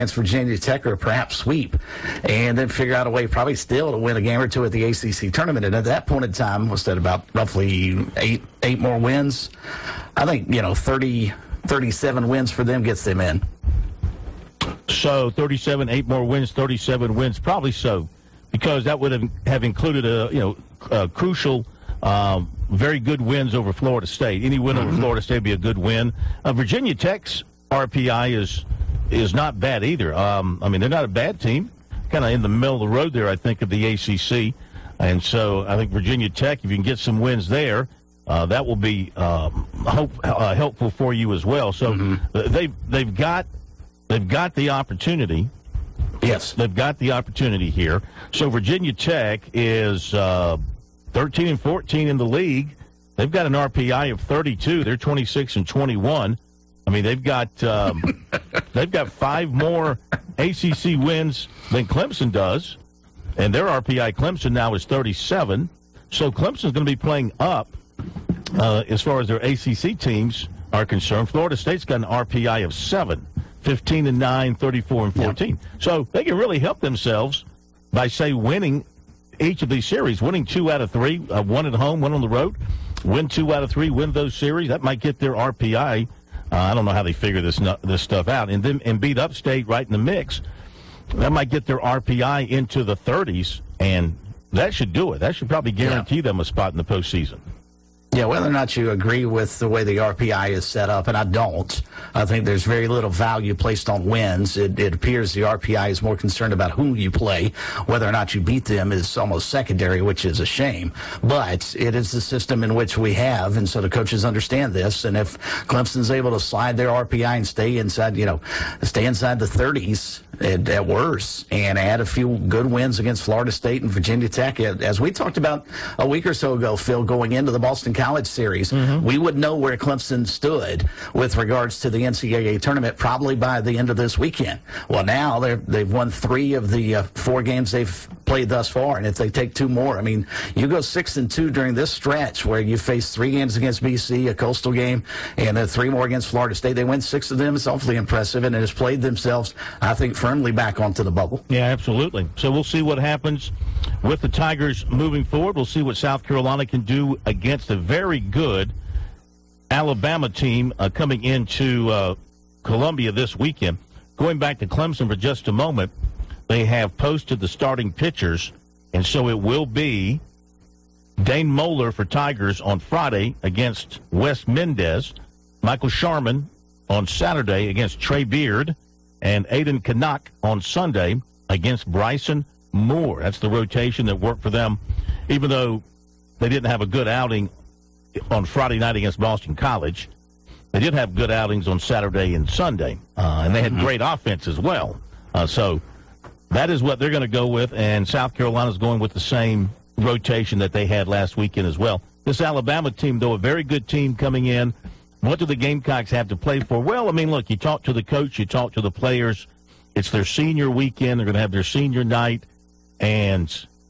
against Virginia Tech or perhaps sweep, and then figure out a way probably still to win a game or two at the ACC tournament. And at that point in time, was that about roughly eight more wins? I think, 37 wins for them gets them in. So 37, 8 more wins, 37 wins, probably so, because that would have included a crucial, very good wins over Florida State. Any win over Florida State would be a good win. Virginia Tech's RPI is not bad either. They're not a bad team, kind of in the middle of the road there, I think, of the ACC. And so I think Virginia Tech, if you can get some wins there, that will be helpful for you as well. So they've got the opportunity. Yes, they've got the opportunity here. So Virginia Tech is 13-14 in the league. They've got an RPI of 32. They're 26-21. They've got 5 more ACC wins than Clemson does, and their RPI, Clemson now is 37. So Clemson's going to be playing up as far as their ACC teams are concerned. Florida State's got an RPI of 7, 15-9, 34-14. Yep. So they can really help themselves by, say, winning each of these series, winning 2 out of 3, 1 at home, 1 on the road, win 2 out of 3, win those series. That might get their RPI. I don't know how they figure this stuff out, and beat Upstate right in the mix. That might get their RPI into the 30s, and that should do it. That should probably guarantee them a spot in the postseason. Yeah, whether or not you agree with the way the RPI is set up, and I don't, I think there's very little value placed on wins. It appears the RPI is more concerned about who you play. Whether or not you beat them is almost secondary, which is a shame. But it is the system in which we have, and so the coaches understand this. And if Clemson's able to slide their RPI and stay inside the 30s at worst, and add a few good wins against Florida State and Virginia Tech, as we talked about a week or so ago, Phil, going into the Boston College series, we would know where Clemson stood with regards to the NCAA tournament probably by the end of this weekend. Well, now they've won 3 of the 4 games they've played thus far, and if they take 2 more, you go 6-2 during this stretch where you face 3 games against BC, a Coastal game, and then 3 more against Florida State. They win 6 of them. It's awfully impressive, and it has played themselves, I think, firmly back onto the bubble. Yeah, absolutely. So we'll see what happens with the Tigers moving forward. We'll see what South Carolina can do against a very good Alabama team coming into Columbia this weekend. Going back to Clemson for just a moment, they have posted the starting pitchers, and so it will be Dane Moeller for Tigers on Friday against Wes Mendez, Michael Sharman on Saturday against Trey Beard, and Aiden Kanak on Sunday against Bryson Moore. That's the rotation that worked for them, even though they didn't have a good outing on Friday night against Boston College. They did have good outings on Saturday and Sunday, and they had great offense as well. So that is what they're going to go with, and South Carolina's going with the same rotation that they had last weekend as well. This Alabama team, though, a very good team coming in. What do the Gamecocks have to play for? Well, look, you talk to the coach, you talk to the players. It's their senior weekend. They're going to have their senior night, and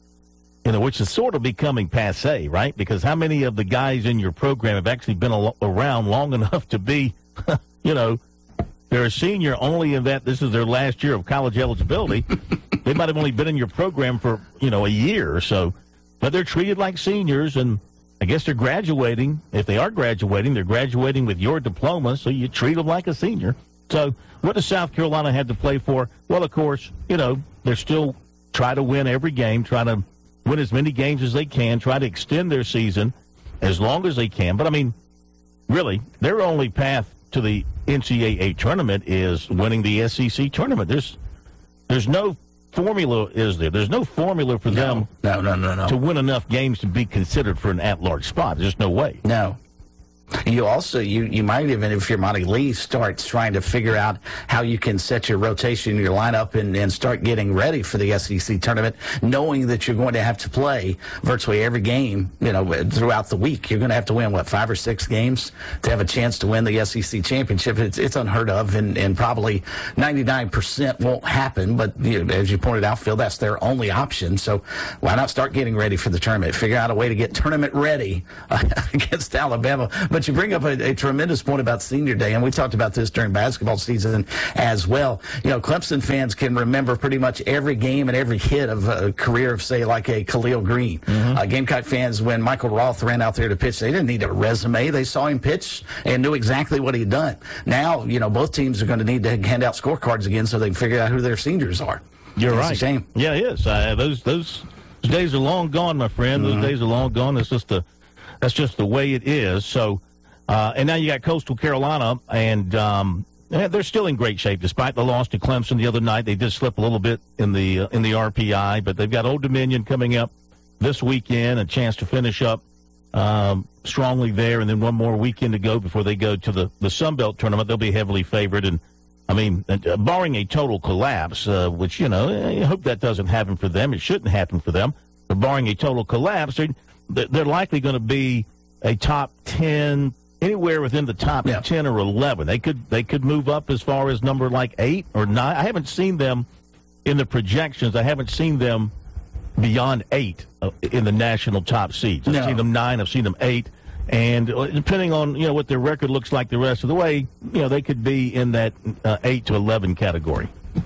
which is sort of becoming passé, right? Because how many of the guys in your program have actually been around long enough to be, they're a senior only in that this is their last year of college eligibility. They might have only been in your program for, a year or so, but they're treated like seniors, and I guess they're graduating. If they are graduating, they're graduating with your diploma, so you treat them like a senior. So what does South Carolina have to play for? Well, of course, they're still try to win every game, try to win as many games as they can, try to extend their season as long as they can. But, really, their only path to the NCAA tournament is winning the SEC tournament. There's no formula, is there? There's no formula for them to win enough games to be considered for an at-large spot. There's no way. No. You also, you might even, if you're Monty Lee, start trying to figure out how you can set your rotation, your lineup, and start getting ready for the SEC tournament, knowing that you're going to have to play virtually every game, throughout the week. You're going to have to win, 5 or 6 games to have a chance to win the SEC championship. It's unheard of, and probably 99% won't happen. But as you pointed out, Phil, that's their only option. So why not start getting ready for the tournament? Figure out a way to get tournament ready against Alabama. But but you bring up a tremendous point about Senior Day, and we talked about this during basketball season as well. Clemson fans can remember pretty much every game and every hit of a career of, say, like a Khalil Green. Gamecock fans, when Michael Roth ran out there to pitch, they didn't need a resume. They saw him pitch and knew exactly what he'd done. Now, both teams are going to need to hand out scorecards again so they can figure out who their seniors are. You're That's right. a shame. Yeah, it is. Those days are long gone, my friend. Those days are long gone. That's just the way it is. So, and now you got Coastal Carolina, and they're still in great shape despite the loss to Clemson the other night. They did slip a little bit in the RPI, but they've got Old Dominion coming up this weekend, a chance to finish up strongly there, and then one more weekend to go before they go to the Sun Belt tournament. They'll be heavily favored, and I mean, barring a total collapse, which, I hope that doesn't happen for them. It shouldn't happen for them. But barring a total collapse, they're likely going to be a top 10, anywhere within the top 10 or 11. They could move up as far as number like 8 or 9. I haven't seen them in the projections. I haven't seen them beyond 8 in the national top seeds. I've seen them 9. I've seen them 8. And depending on, what their record looks like the rest of the way, they could be in that 8 to 11 category.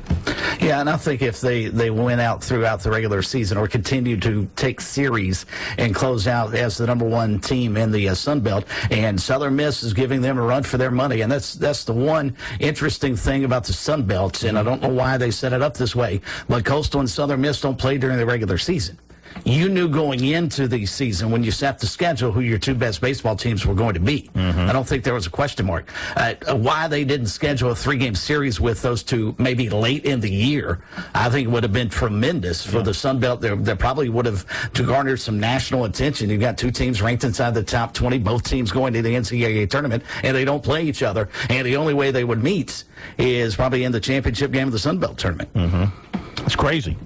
Yeah, and I think if they win out throughout the regular season or continue to take series and close out as the number 1 team in the Sun Belt, and Southern Miss is giving them a run for their money, and that's the one interesting thing about the Sun Belt, and I don't know why they set it up this way, but Coastal and Southern Miss don't play during the regular season. You knew going into the season when you set the schedule who your 2 best baseball teams were going to be. I don't think there was a question mark. Why they didn't schedule a 3-game series with those 2 maybe late in the year, I think would have been tremendous for the Sun Belt. There probably would have to garner some national attention. You've got 2 teams ranked inside the top 20, both teams going to the NCAA tournament, and they don't play each other. And the only way they would meet is probably in the championship game of the Sun Belt tournament. It's crazy.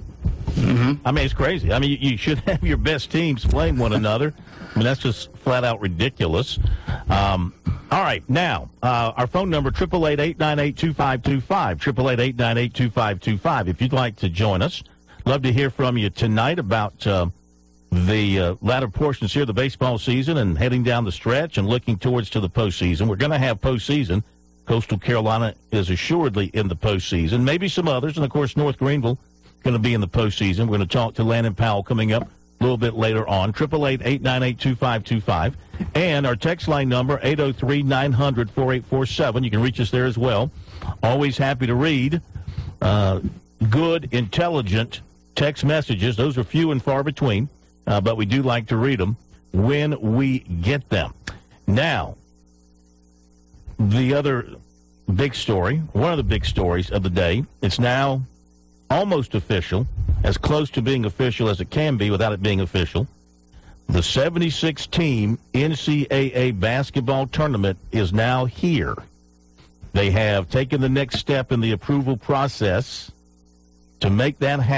I mean, it's crazy. I mean, you should have your best teams playing one another. I mean, that's just flat out ridiculous. All right, now, our phone number, 888-898-2525, 888-898-2525. If you'd like to join us, love to hear from you tonight about the latter portions here of the baseball season and heading down the stretch and looking towards to the postseason. We're going to have postseason. Coastal Carolina is assuredly in the postseason. Maybe some others, and, of course, North Greenville going to be in the postseason. We're going to talk to Landon Powell coming up a little bit later on. 888-898-2525. And our text line number, 803-900-4847. You can reach us there as well. Always happy to read good, intelligent text messages. Those are few and far between, but we do like to read them when we get them. Now, the other big story, one of the big stories of the day, it's now almost official, as close to being official as it can be without it being official. The 76-team NCAA basketball tournament is now here. They have taken the next step in the approval process to make that happen.